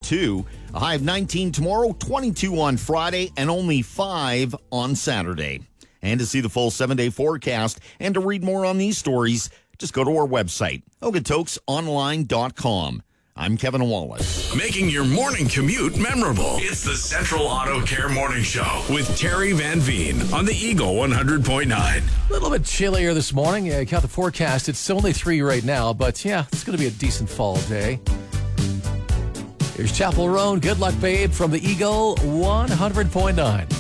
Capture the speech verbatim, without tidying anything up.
twenty-two. A high of nineteen tomorrow, twenty-two on Friday, and only five on Saturday. And to see the full seven-day forecast and to read more on these stories, just go to our website, okotoks online dot com. I'm Kevin Wallace. Making your morning commute memorable. It's the Central Auto Care Morning Show with Terry Van Veen on the Eagle one hundred point nine. A little bit chillier this morning. Uh, count the forecast. It's only three right now, but yeah, it's going to be a decent fall day. Here's Chapel Roan. Good luck, babe, from the Eagle one hundred point nine.